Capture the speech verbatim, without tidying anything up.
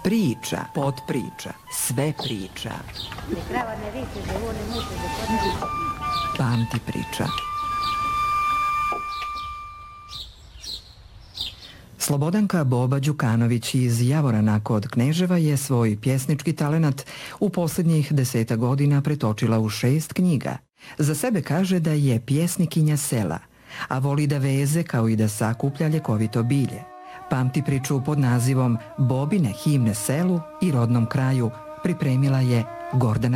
Priča, potpriča, sve priča. Pamti priča. Slobodanka Boba Đukanović iz Javorana kod Kneževa je svoj pjesnički talenat u posljednjih deseta godina pretočila u šest knjiga. Za sebe kaže da je pjesnikinja sela, a voli da veze kao i da sakuplja ljekovito bilje. Pamti priču pod nazivom Bobine himne selu i rodnom kraju pripremila je Gordana